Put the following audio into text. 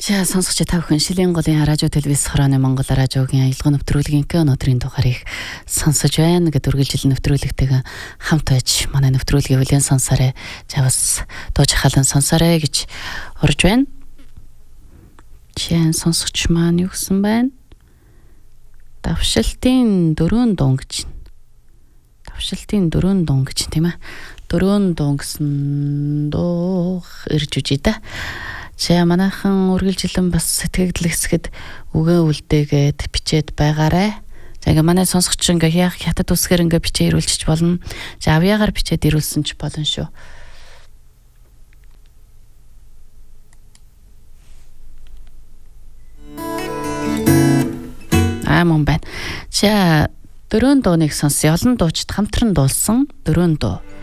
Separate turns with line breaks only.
За сонсогч та бүхэн Шилийн голын радио телевиз хорооны Монгол радиогийн аялга нэвтрүүлгийн өнөөдрийн дугаарыг сонсож байна гэдэг үргэлжлэл нэвтрүүлэгтэйгээ хамт байж манай нэвтрүүлгийг хүлээн сонсоорой. За бас дууж халан сонсоорой гэж урьж байна. Жишээ сонсогч маань юу гэсэн байна? Давшилтын дөрөв дун гэж. Давшилтын дөрөв дун гэж тийм ээ. Дөрөв дун гэсэн дуу ирж үжи та. За манайхан үргэлжлэн бас сэтгэгдэл хэсгэд үгээ үлдээгээд бичээд байгаарай. За ингээ манай сонсогч ингээ хятад үсгээр ингээ бичээ ирүүлчих болно. За авьяагаар бичээд ирүүлсэн ч болно шүү. Мөн байна. За дөрөв дууныг сонсъё. Олон дуучид хамтран дуулсан дөрөв дуу.